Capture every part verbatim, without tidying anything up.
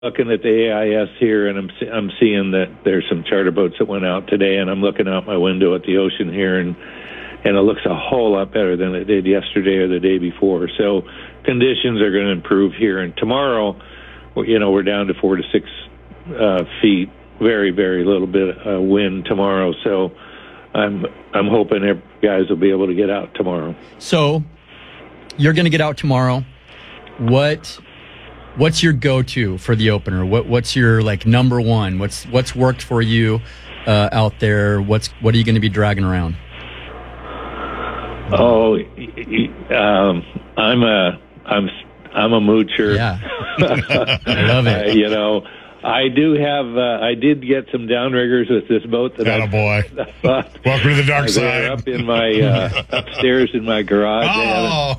looking at the A I S here, and I'm I'm seeing that there's some charter boats that went out today, and I'm looking out my window at the ocean here, and and it looks a whole lot better than it did yesterday or the day before. So conditions are going to improve here, and tomorrow, you know, we're down to four to six uh, feet, very very little bit uh, wind tomorrow. So I'm I'm hoping every guys will be able to get out tomorrow. So you're going to get out tomorrow. What? What's your go-to for the opener? What What's your like number one? What's What's worked for you uh, out there? What's What are you going to be dragging around? Oh, um, I'm a I'm I'm a moocher. Yeah, I love it. Uh, you know, I do have uh, I did get some downriggers with this boat that I boy. Welcome to the dark They're side. up in my uh, upstairs in my garage. Oh.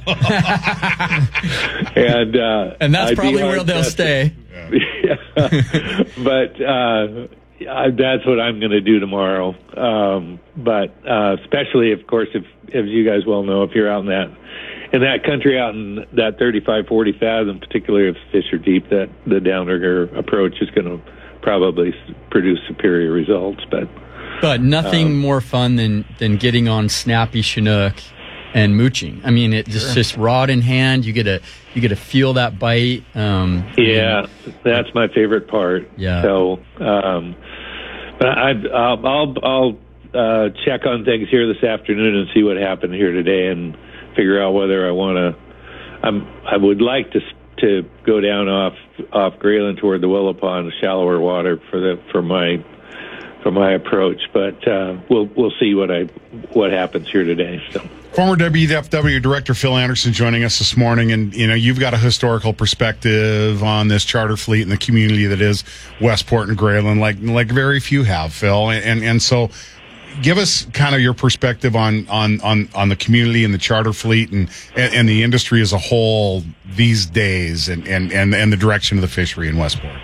and uh, and that's I'd probably where they'll stay. Yeah. But uh, I, that's what I'm going to do tomorrow. Um, but uh, especially, of course, if as you guys well know, if you're out in that in that country, out in that thirty-five, forty fathom, particularly if fish are deep, that the downrigger approach is going to probably produce superior results. But but nothing um, more fun than than getting on snappy Chinook and mooching. I mean, it's sure. just rod in hand. You get to you get to feel that bite. Um, yeah, that's my favorite part. Yeah. So, um, but I, I'll I'll, I'll uh, check on things here this afternoon and see what happened here today, and figure out whether I want to. I'm. I would like to to go down off off Grayland toward the Willow Pond, shallower water for the for my for my approach. But uh, we'll we'll see what I what happens here today. So. Former W D F W Director Phil Anderson joining us this morning, and you know you've got a historical perspective on this charter fleet and the community that is Westport and Grayland, like like very few have, Phil, and and so. Give us kind of your perspective on, on, on, on the community and the charter fleet and, and, and the industry as a whole these days, and, and, and, and the direction of the fishery in Westport.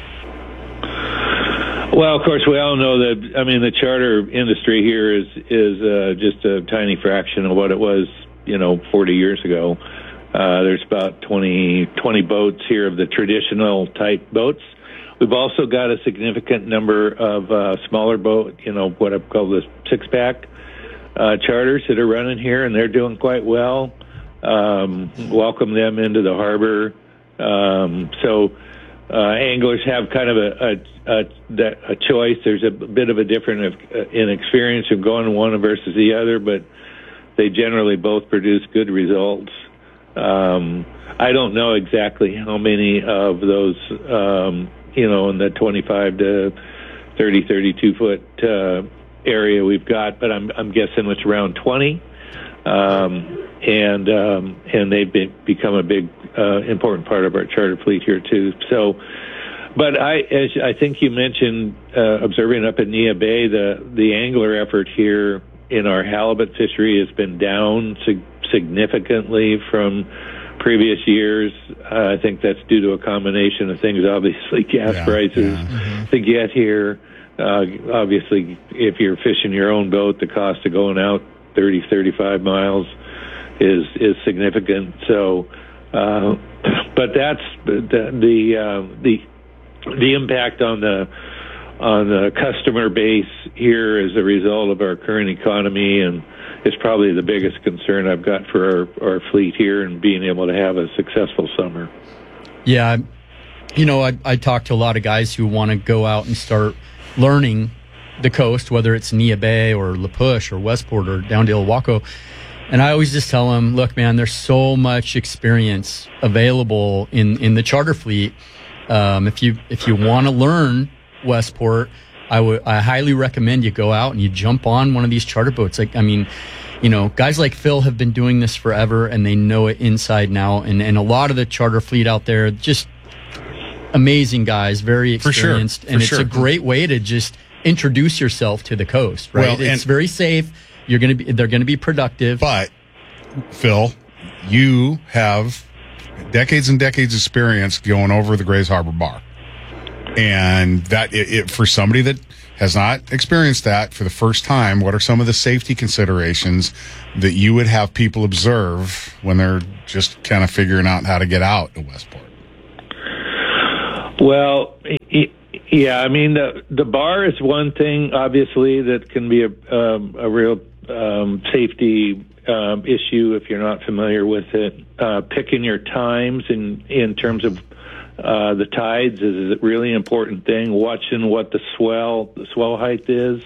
Well, of course, we all know that. I mean, the charter industry here is is uh, just a tiny fraction of what it was, you know, forty years ago. Uh, there's about twenty, twenty boats here of the traditional type boats. We've also got a significant number of uh, smaller boat, you know, what I call the six-pack uh, charters that are running here, and they're doing quite well. Um, welcome them into the harbor. Um, so uh, anglers have kind of a, a, a, a choice. There's a bit of a difference in experience of going one versus the other, but they generally both produce good results. Um, I don't know exactly how many of those um, you know, in the twenty-five to thirty, thirty-two foot uh, area we've got, but I'm I'm guessing it's around twenty, um, and um, and they've been, become a big uh, important part of our charter fleet here too. So, but I as I think you mentioned, uh, observing up at Neah Bay, the the angler effort here in our halibut fishery has been down sig- significantly from previous years. uh, I think that's due to a combination of things. Obviously, gas yeah, prices yeah. Mm-hmm. to get here. Uh, obviously, if you're fishing your own boat, the cost of going out thirty, thirty-five miles is is significant. So, uh, but that's the the uh, the the impact on the on the customer base here as a result of our current economy, and it's probably the biggest concern I've got for our, our fleet here and being able to have a successful summer. Yeah, you know, I, I talk to a lot of guys who want to go out and start learning the coast, whether it's Neah Bay or La Push or Westport or down to Ilwaco. And I always just tell them, look, man, there's so much experience available in, in the charter fleet. Um, if you if you want to learn Westport, I would I highly recommend you go out and you jump on one of these charter boats. Like, I mean, you know, guys like Phil have been doing this forever and they know it inside and out. And, and a lot of the charter fleet out there, just amazing guys, very experienced. For sure. And For it's sure. a great way to just introduce yourself to the coast, right? Well, it's very safe. You're going to be, they're going to be productive. But Phil, you have decades and decades of experience going over the Grays Harbor Bar. And that it, it, for somebody that has not experienced that for the first time, what are some of the safety considerations that you would have people observe when they're just kind of figuring out how to get out of Westport? Well, yeah, I mean, the the bar is one thing, obviously, that can be a, um, a real um, safety um, issue if you're not familiar with it. Uh, picking your times in, in terms of uh, the tides is a really important thing. Watching what the swell, the swell height is.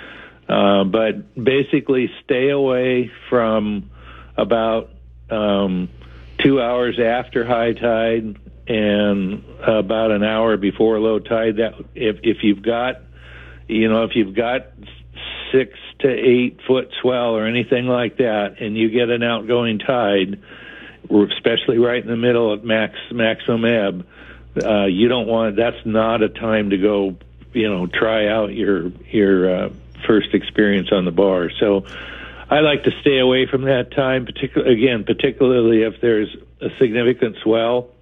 Uh, but basically stay away from about um, two hours after high tide and about an hour before low tide. That if if you've got, you know, if you've got six to eight foot swell or anything like that, and you get an outgoing tide, especially right in the middle at max maximum ebb, uh, you don't want. That's not a time to go, you know, try out your your uh, first experience on the bar. So I like to stay away from that time, particularly again, particularly if there's a significant swell.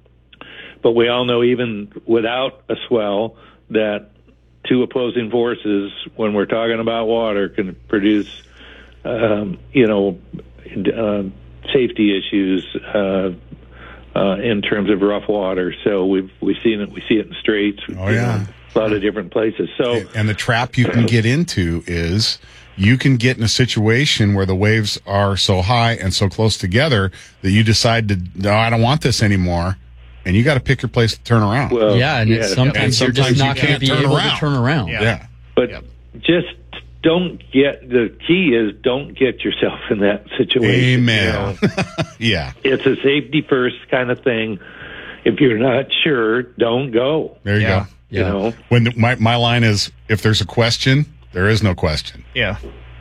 But we all know even without a swell that two opposing forces, when we're talking about water, can produce, um, you know, uh, safety issues uh, uh, in terms of rough water. So we've we've seen it. We see it in straits. Oh yeah. Know, a lot of different places. So, and the trap you can get into is you can get in a situation where the waves are so high and so close together that you decide to, no, I don't want this anymore, and you got to pick your place to turn around. Well, yeah, and yeah, it's sometimes, and you're just sometimes not you going can't to be turn able around. to turn around. Yeah, yeah. But Yep. just don't get, the key is don't get yourself in that situation. Amen. You know? Yeah, It's a safety first kind of thing. If you're not sure, don't go. there you Yeah. go. You Yeah. know, When the, my my line is, if there's a question, there is no question. Yeah.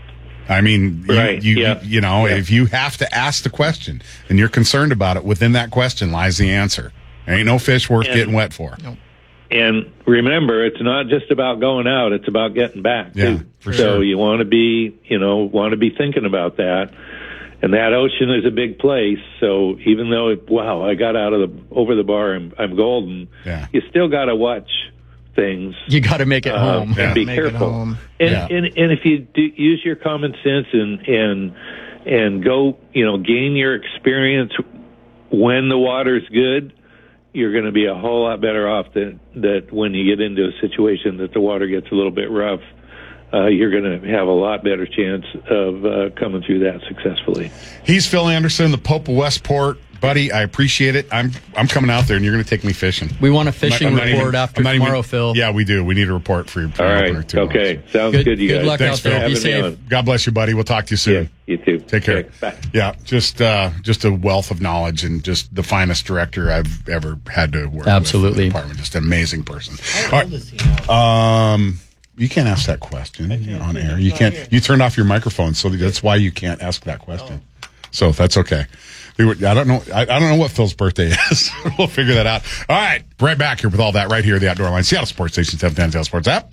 I mean, you, Right, you, yeah. you, you know, Yeah. if you have to ask the question and you're concerned about it, within that question lies the answer. There ain't no fish worth And- getting wet for. and remember, it's not just about going out; it's about getting back. Yeah, too. for so sure. you want to be, you know, want to be thinking about that. And that ocean is a big place. So even though, it, wow, I got out of the over the bar and I'm golden, Yeah. you still got to watch things. You got to make it uh, home. and Yeah. be Make it careful. home. And, Yeah. and and if you do use your common sense and and and go, you know, gain your experience when the water's good, you're going to be a whole lot better off than that when you get into a situation that the water gets a little bit rough. Uh, you're going to have a lot better chance of uh, coming through that successfully. He's Phil Anderson, the Pope of Westport. Buddy, I appreciate it. I'm I'm coming out there, and you're going to take me fishing. We want a fishing I'm not report even- after I'm not tomorrow, even- Phil. Yeah, we do. We need a report for your for All your right. opener, too. Okay. Sounds Good- good, you good guys. luck Thanks, out there. Phil. Be Having me safe. on. God bless you, buddy. We'll talk to you soon. Yeah, you too. Take care. Okay, bye. Yeah, just uh, just a wealth of knowledge and just the finest director I've ever had to work Absolutely. with. in the department. Just an amazing person. All right. Um, you can't ask that question on air. You can't. You turned off your microphone, so that's why you can't ask that question. So that's okay. We were, I don't know. I, I don't know what Phil's birthday is. We'll figure that out. All right, right back here with all that right here at the Outdoor Line, Seattle Sports Station, seven ten Seattle Sports app.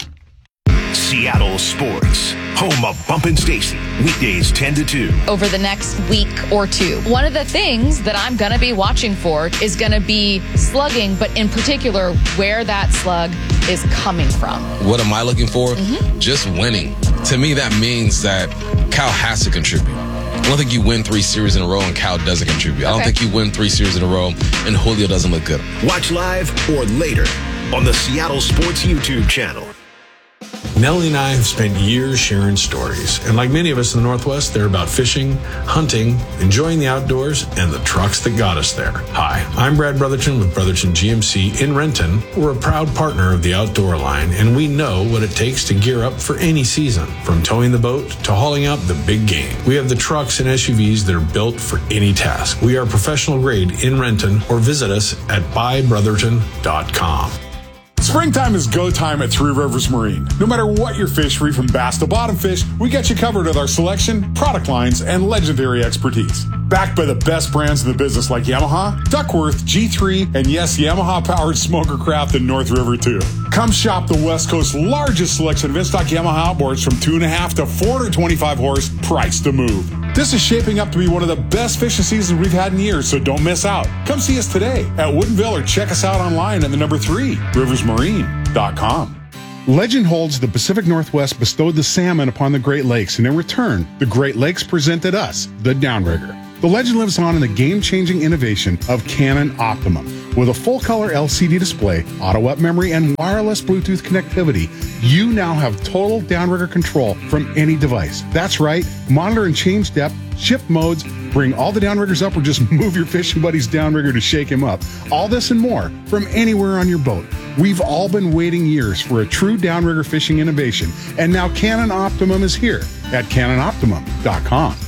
Seattle Sports, home of Bumpin' Stacy, weekdays ten to two. Over the next week or two. One of the things that I'm going to be watching for is going to be slugging, but in particular, where that slug is coming from. What am I looking for? Mm-hmm. Just winning. To me, that means that Cal has to contribute. I don't think you win three series in a row and Cal doesn't contribute. I don't Okay. think you win three series in a row and Julio doesn't look good. Watch live or later on the Seattle Sports YouTube channel. Nellie and I have spent years sharing stories, and like many of us in the Northwest, they're about fishing, hunting, enjoying the outdoors, and the trucks that got us there. Hi, I'm Brad Brotherton with Brotherton G M C in Renton. We're a proud partner of the Outdoor Line, and we know what it takes to gear up for any season, from towing the boat to hauling out the big game. We have the trucks and S U Vs that are built for any task. We are professional grade in Renton, or visit us at buy brotherton dot com. Springtime is go time at Three Rivers Marine. No matter what your fishery, from bass to bottom fish, we got you covered with our selection, product lines, and legendary expertise. Backed by the best brands in the business like Yamaha, Duckworth, G three, and yes, Yamaha-powered smoker craft in North River too. Come shop the West Coast's largest selection of in-stock Yamaha outboards from two and a half to four hundred twenty-five horse, priced to move. This is shaping up to be one of the best fishing seasons we've had in years, so don't miss out. Come see us today at Woodinville or check us out online at the number three, rivers marine dot com. Legend holds the Pacific Northwest bestowed the salmon upon the Great Lakes, and in return, the Great Lakes presented us the Downrigger. The legend lives on in the game-changing innovation of Canon Optimum. With a full-color L C D display, auto-up memory, and wireless Bluetooth connectivity, you now have total downrigger control from any device. That's right, monitor and change depth, shift modes, bring all the downriggers up, or just move your fishing buddy's downrigger to shake him up. All this and more from anywhere on your boat. We've all been waiting years for a true downrigger fishing innovation, and now Canon Optimum is here at cannon optimum dot com.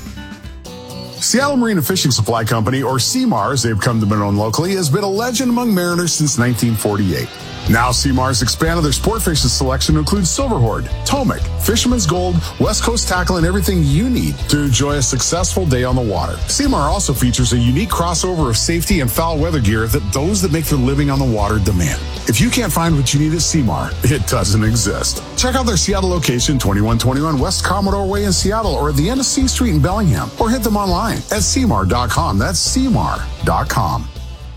Seattle Marine and Fishing Supply Company, or C M A R as they've come to be known locally, has been a legend among mariners since nineteen forty-eight. Now C M A R has expanded their sport fishing selection to include Silverhorde, Tomic, Fisherman's Gold, West Coast tackle, and everything you need to enjoy a successful day on the water. C M A R also features a unique crossover of safety and foul weather gear that those that make their living on the water demand. If you can't find what you need at C M A R, it doesn't exist. Check out their Seattle location, twenty-one twenty-one West Commodore Way in Seattle, or at the end of C Street in Bellingham, or hit them online at C M A R dot com. That's C M A R dot com.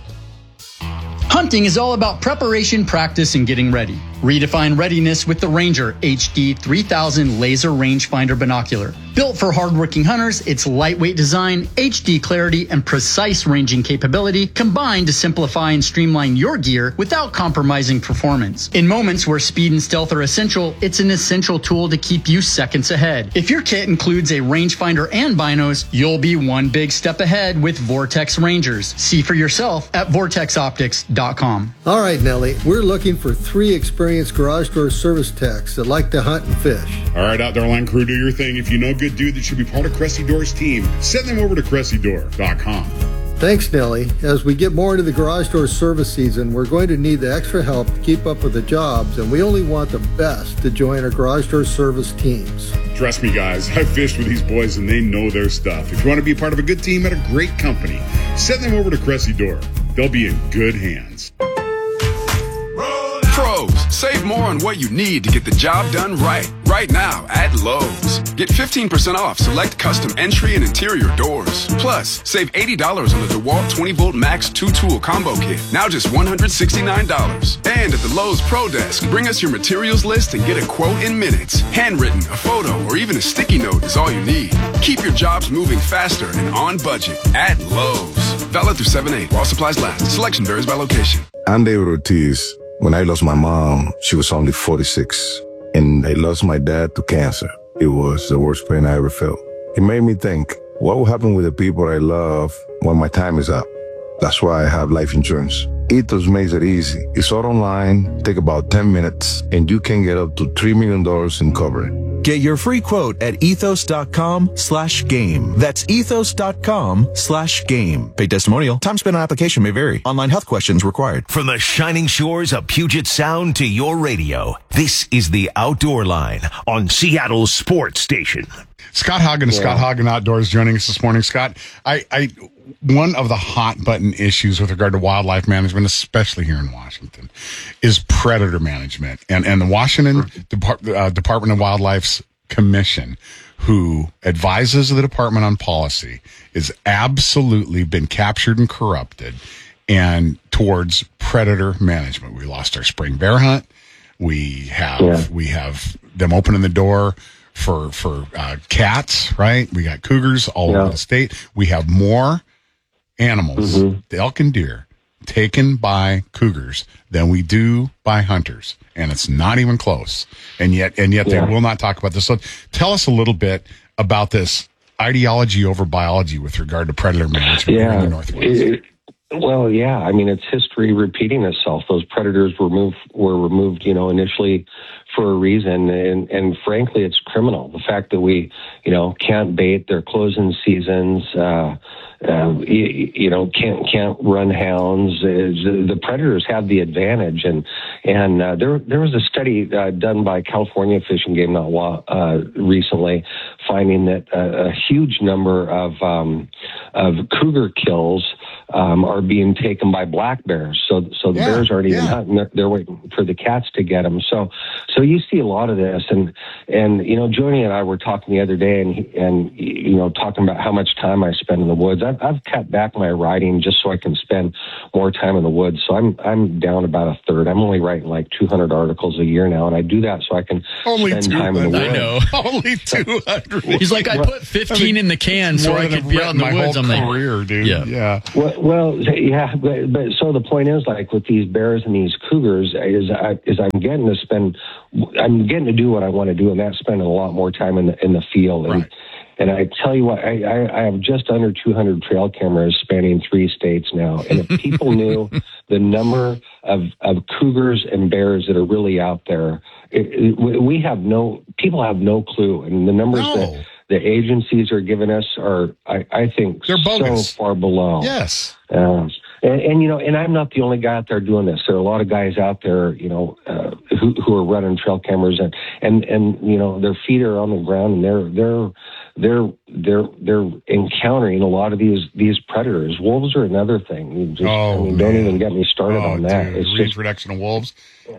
Hunting is all about preparation, practice, and getting ready. Redefine readiness with the Ranger H D three thousand Laser Rangefinder Binocular. Built for hardworking hunters, its lightweight design, H D clarity, and precise ranging capability combine to simplify and streamline your gear without compromising performance. In moments where speed and stealth are essential, it's an essential tool to keep you seconds ahead. If your kit includes a rangefinder and binos, you'll be one big step ahead with Vortex Rangers. See for yourself at vortex optics dot com. All right, Nellie, we're looking for three experienced garage door service techs that like to hunt and fish. All right, Outdoor Line crew, do your thing. If you know a good dude that should be part of Cressy Door's team, send them over to cressy door dot com. Thanks, Nellie. As we get more into the garage door service season, we're going to need the extra help to keep up with the jobs, and we only want the best to join our garage door service teams. Trust me, guys, I've fished with these boys and they know their stuff. If you want to be part of a good team at a great company, send them over to Cressy Door. They'll be in good hands. Pros, save more on what you need to get the job done right. Right now at Lowe's. Get fifteen percent off select custom entry and interior doors. Plus, save eighty dollars on the DeWalt twenty volt Max two tool combo kit. Now just one hundred sixty-nine dollars. And at the Lowe's Pro Desk, bring us your materials list and get a quote in minutes. Handwritten, a photo, or even a sticky note is all you need. Keep your jobs moving faster and on budget at Lowe's. Valid through seven eight while supplies last. Selection varies by location. I'm David Ortiz. When I lost my mom, she was only forty-six, and I lost my dad to cancer. It was the worst pain I ever felt. It made me think, what will happen with the people I love when my time is up? That's why I have life insurance. Ethos makes it easy. It's all online, take about ten minutes, and you can get up to three million dollars in coverage. Get your free quote at ethos.com slash game. That's ethos.com slash game. Paid testimonial. Time spent on application may vary. Online health questions required. From the shining shores of Puget Sound to your radio, this is the Outdoor Line on Seattle's Sports Station. Scott Hagen of yeah. Scott Hagen Outdoors joining us this morning. Scott, I, I, one of the hot button issues with regard to wildlife management, especially here in Washington, is predator management. And, and the Washington Depart, uh, Department of Wildlife's commission, who advises the department on policy, is absolutely been captured and corrupted and towards predator management. We lost our spring bear hunt. We have, yeah. we have them opening the door for for uh, cats, right? We got cougars all yeah. over the state. We have more animals, mm-hmm. the elk and deer, taken by cougars than we do by hunters, and it's not even close. And yet, and yet, yeah. they will not talk about this. So, tell us a little bit about this ideology over biology with regard to predator management yeah. in the Northwest. It, well, yeah, I mean, it's history repeating itself. Those predators were moved, were removed, you know, initially for a reason, and, and frankly, it's criminal. The fact that we, you know, can't bait their closing seasons, uh, uh, you, you know, can't can't run hounds. Uh, the predators have the advantage, and and uh, there there was a study uh, done by California Fish and Game not uh, recently, finding that a, a huge number of um, of cougar kills um, are being taken by black bears. So so the yeah, bears aren't even yeah. hunting; they're, they're waiting for the cats to get them. So so. so you see a lot of this, and and you know, Joni and I were talking the other day, and he, and you know, talking about how much time I spend in the woods. I've, I've cut back my writing just so I can spend more time in the woods. So I'm I'm down about a third. I'm only writing like two hundred articles a year now, and I do that so I can only spend time in the woods. I know. Only two hundred. He's like, I put fifteen I mean, in the can so I could be out in the my woods. Whole I'm like, career, dude. Yeah. yeah. Well, well, yeah, but, but so the point is, like with these bears and these cougars, is I, is I'm getting to spend, I'm getting to do what I want to do, and that's spending a lot more time in the in the field. And, Right. and I tell you what, I, I, I have just under two hundred trail cameras spanning three states now, and if people knew the number of of cougars and bears that are really out there, it, it, we have no people have no clue, and the numbers No. that the agencies are giving us are, I, I think, They're so bogus. far below. Yes. Um, and, and, you know, and I'm not the only guy out there doing this. There are a lot of guys out there, you know, uh, who, who are running trail cameras, and, and, and, you know, their feet are on the ground, and they're, they're, they're, they're, they're encountering a lot of these, these predators. Wolves are another thing. You just, Oh, I mean, don't man. even get me started Oh, on that. dude, It's just, reintroduction of wolves.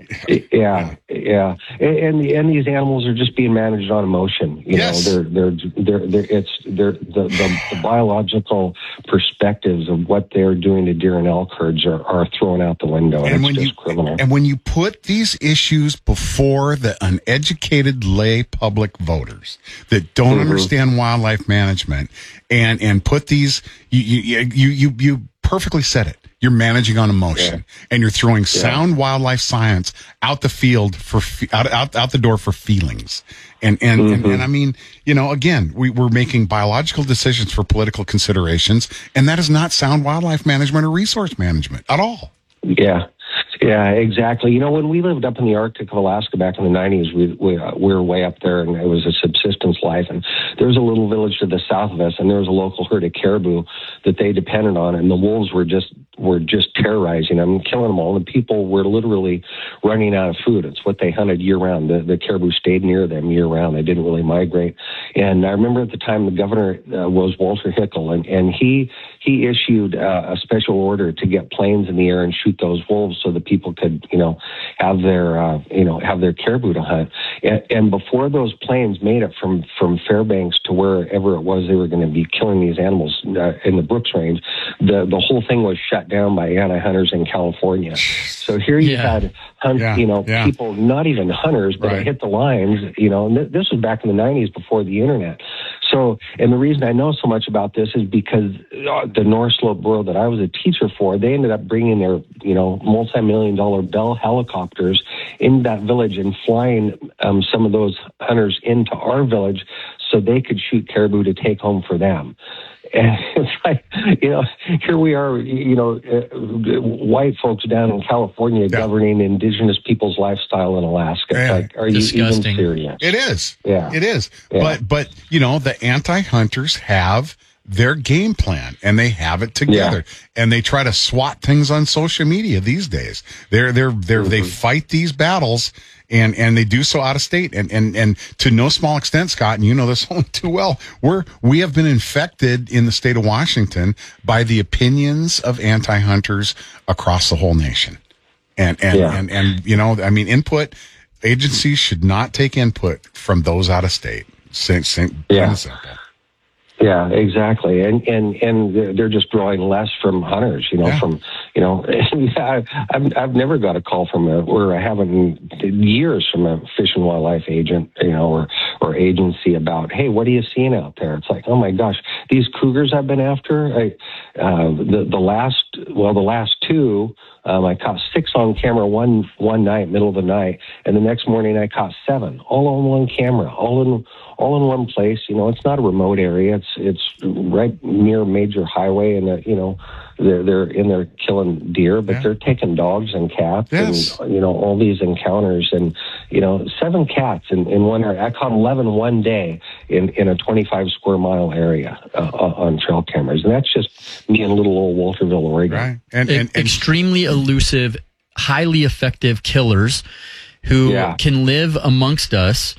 yeah, yeah, and and, and these animals are just being managed on emotion. You Yes. know, they're they're they're, they're it's they're the, the the biological perspectives of what they're doing to deer and elk herds are, are thrown out the window, and, And when it's you just criminal. and when you put these issues before the uneducated lay public voters that don't Mhm. understand wildlife management, and and put these you you you you, you perfectly said it. You're managing on emotion, and you're throwing sound wildlife science out the field for fe- out, out out the door for feelings. And and, and and I mean, you know, again, we, we're making biological decisions for political considerations, and that is not sound wildlife management or resource management at all. Yeah. Yeah, exactly. You know, when we lived up in the Arctic of Alaska back in the nineties, we, we, uh, we were way up there, and it was a subsistence life. And there was a little village to the south of us, and there was a local herd of caribou that they depended on, and the wolves were just were just terrorizing them, killing them all. And people were literally running out of food. It's what they hunted year round. The, the caribou stayed near them year round. They didn't really migrate. And I remember at the time the governor uh, was Walter Hickel, and, and he he issued uh, a special order to get planes in the air and shoot those wolves so that people could, you know, have their, uh, you know, have their caribou to hunt. And, and before those planes made it from, from Fairbanks to wherever it was they were going to be killing these animals uh, in the Brooks Range, the, the whole thing was shut down by anti-hunters in California. So here you Yeah. had, hunt, Yeah, you know, yeah. people, not even hunters, but Right. it hit the lines, you know, and th- this was back in the nineties before the internet. So, and the reason I know so much about this is because uh, the North Slope Borough that I was a teacher for, they ended up bringing their, you know, multi-million dollar Bell helicopters in that village and flying um, some of those hunters into our village so they could shoot caribou to take home for them. And it's like, you know, here we are, you know, uh, white folks down in California Yeah. governing indigenous people's lifestyle in Alaska. It's Yeah. like, are you Disgusting. even serious? It is. Yeah. It is. Yeah. But but you know, the anti-hunters have their game plan, and they have it together, and they try to swat things on social media these days. They're they're they're Mm-hmm. they fight these battles, and and they do so out of state, and and and to no small extent, Scott, and you know this only too well. We're we have been infected in the state of Washington by the opinions of anti-hunters across the whole nation, and and Yeah. and and you know, I mean, input agencies should not take input from those out of state. Same, same, Yeah. plain and simple. Yeah, exactly, and and and they're- they're just drawing less from hunters, you know. Yeah. From you know, I, I've I've never got a call from a, or I haven't in years from a fish and wildlife agent, you know, or or agency about, hey, what are you seeing out there? It's like, oh my gosh, these cougars I've been after. I uh, the the last well, the last two. Um, I caught six on camera one one night, middle of the night, and the next morning I caught seven, all on one camera, all in all in one place. You know, it's not a remote area; it's it's right near a major highway, and uh, you know, they're they're in there killing deer, but Yeah. they're taking dogs and cats, Yes. and you know, all these encounters, and you know, seven cats in, in one area. I caught eleven one day in in a twenty-five square mile area uh, on trail cameras, and that's just me in little old Walterville, Oregon. Right. And, E- and, and extremely elusive, highly effective killers who Yeah. can live amongst us,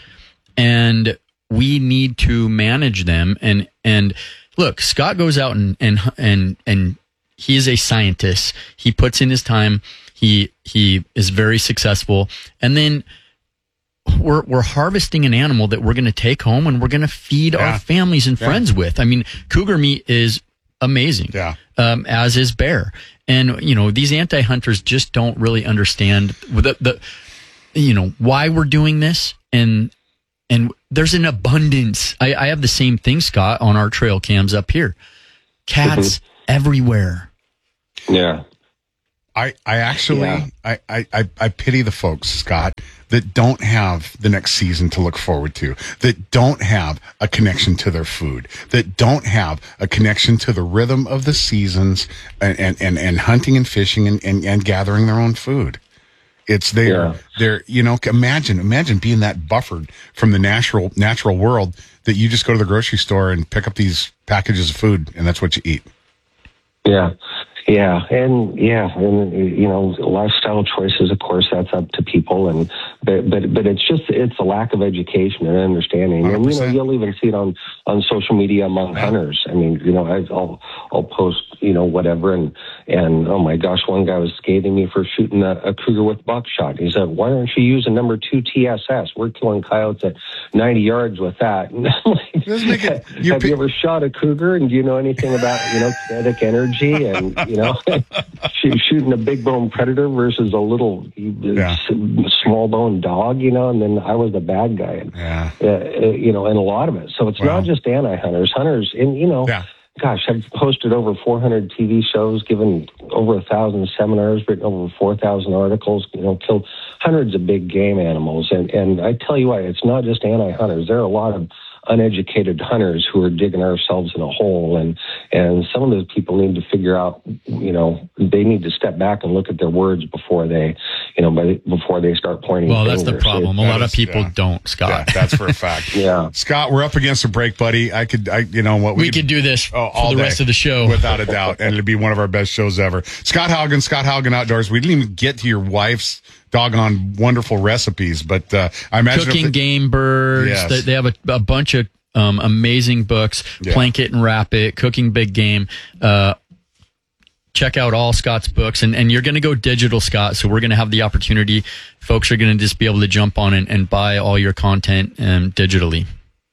and we need to manage them. And and look, Scott goes out and and and and he is a scientist. He puts in his time. He he is very successful. And then we're we're harvesting an animal that we're going to take home and we're going to feed Yeah. our families and Yeah. friends with. I mean, cougar meat is amazing, Yeah. um, as is bear. And, you know, these anti-hunters just don't really understand the, the, you know, why we're doing this. And, and there's an abundance. I, I have the same thing, Scott, on our trail cams up here. Cats Mm-hmm. everywhere. Yeah. I, I actually, Yeah. I, I, I, I pity the folks, Scott, that don't have the next season to look forward to, that don't have a connection to their food, that don't have a connection to the rhythm of the seasons and, and, and, and hunting and fishing and, and, and gathering their own food. It's there. Yeah. There, you know, imagine, imagine being that buffered from the natural, natural world that you just go to the grocery store and pick up these packages of food and that's what you eat. Yeah. Yeah. And yeah. And, you know, lifestyle choices, of course, that's up to people. And, but, but, but it's just, it's a lack of education and understanding. one hundred percent. And, you know, you'll even see it on, on social media among hunters. I mean, you know, I, I'll, I'll post, you know, whatever. And, and oh my gosh, one guy was scathing me for shooting a, a cougar with buckshot. He said, why don't you use a number two T S S? We're killing coyotes at ninety yards with that. And I'm like, Doesn't make it- you're have pi- you ever shot a cougar? And do you know anything about, you know, kinetic energy and, you know, shoot- shooting a big bone predator versus a little Yeah. s- small bone dog, you know, and then I was the bad guy. And, Yeah. uh, uh, you know, and a lot of it. So it's Wow. not just anti-hunters. Hunters, and, you know, Yeah. gosh, I've hosted over four hundred T V shows, given over a thousand seminars, written over four thousand articles, you know, killed hundreds of big game animals. And, and I tell you what, it's not just anti-hunters. There are a lot of uneducated hunters who are digging ourselves in a hole. And, and some of those people need to figure out, you know, they need to step back and look at their words before they, you know, by- before they start pointing Well, that's fingers. the problem. A That lot of is- people yeah. don't, Yeah, Scott. that's for a fact. Yeah. Scott, we're up against a break, buddy. I could, I, you know what? We could do this oh, for all the day, rest of the show. without a doubt, and it'd be one of our best shows ever. Scott Haugen, Scott Haugen Outdoors. We didn't even get to your wife's doggone wonderful recipes, but uh, I imagine Cooking if the- game birds. Yes. They, they have a, a bunch of um, amazing books. Yeah. Plank It and Wrap It, Cooking Big Game. Uh, check out all Scott's books, and, and you're going to go digital, Scott. So we're going to have the opportunity. Folks are going to just be able to jump on and, and buy all your content um, digitally.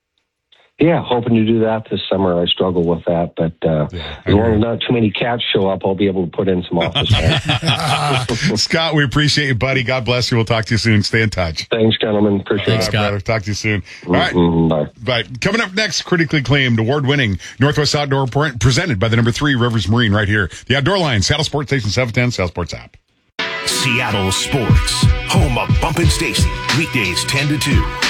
Yeah, hoping to do that this summer. I struggle with that, but uh, Yeah, as long as not too many cats show up, I'll be able to put in some office time. Scott, we appreciate you, buddy. God bless you. We'll talk to you soon. Stay in touch. Thanks, gentlemen. Appreciate Thanks, it. Scott. Brother. Talk to you soon. All right. Mhm, bye. But coming up next, critically acclaimed, award-winning Northwest Outdoor pre- presented by the number three Rivers Marine right here. The Outdoor Line, Seattle Sports Station seven ten, Seattle Sports app. Seattle Sports, home of Bump and Stacy, weekdays ten to two.